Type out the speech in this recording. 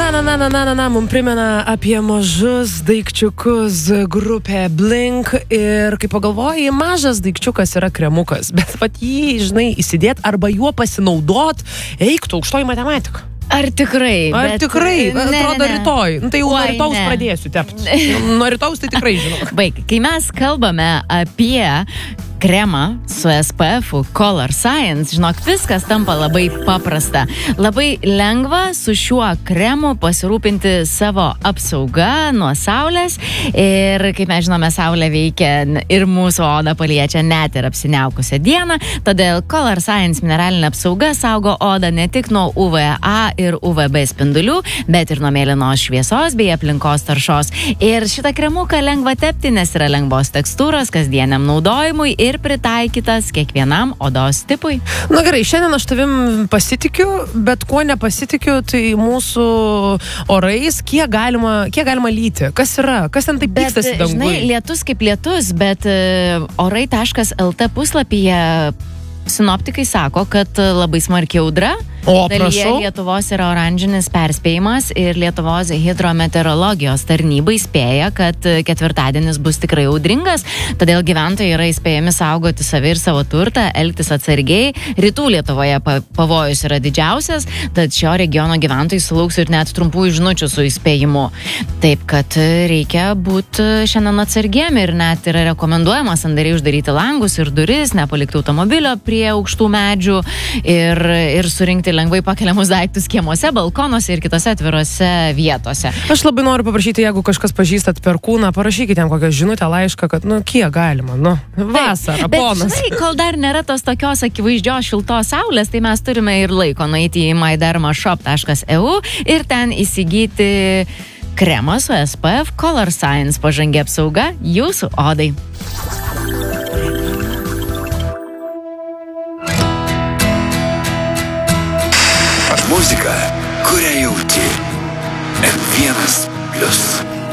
Mums primena apie mažus daikčiukus grupė Blink ir kai pagalvoji, mažas daikčiukas yra kremukas, bet pat jį, žinai, įsidėt arba juo pasinaudot, eiktų aukštoji matematika. Ar tikrai? Atrodo rytoj. Tai jau nuo rytaus pradėsiu tepti. Nuo rytaus tai tikrai žinau. Baig, kai mes kalbame apie kremą su SPF-u Color Science, žinok, viskas tampa labai paprasta. Labai lengva su šiuo kremu pasirūpinti savo apsaugą nuo saulės ir, kaip mes žinome, saulė veikia ir mūsų odą paliečia net ir apsiniaukusią dieną, todėl Color Science mineralinė apsauga saugo odą ne tik nuo UVA ir UVB spindulių, bet ir nuo mėlynos šviesos bei aplinkos taršos. Ir šitą kremuką lengva tepti, nes yra lengvos tekstūros kasdieniam naudojimui ir pritaikytas kiekvienam odos tipui. Na gerai, šiandien aš tavim pasitikiu, bet kuo nepasitikiu, tai mūsų orais, kiek galima lyti. Kas yra? Kas ten taip pykstasi dangui? Žinai, lietus kaip lietus, bet orai.lt puslapyje sinoptikai sako, kad labai smarkiai audra. O, prašau. Lietuvos yra oranžinis perspėjimas ir Lietuvos hidrometeorologijos tarnyba įspėja, kad ketvirtadienis bus tikrai audringas, todėl gyventojai yra įspėjami saugoti savi ir savo turtą, elgtis atsargiai. Rytų Lietuvoje pavojus yra didžiausias, tad šio regiono gyventojai sulauks ir net trumpų žinučių su įspėjimu. Taip, kad reikia būti šiandien atsargiem ir net yra rekomenduojama sandariai uždaryti langus ir duris, nepalikti automobilio prie aukštų medžių ir surinkti lengvai pakeliamus daiktus kiemuose, balkonuose ir kitose atvirose vietose. Aš labai noriu paprašyti, jeigu kažkas pažįstat Perkūną, parašykite jam kokią žinutę, laišką, kad, kiek galima, vasara, ponas. Bet, žinai, kol dar nėra tos tokios akivaizdžios šiltos saulės, tai mes turime ir laiko nueiti į mydermashop.eu ir ten įsigyti kremą su SPF Color Science pažangi apsauga jūsų odai. Muzika, kurią jauti. M1+.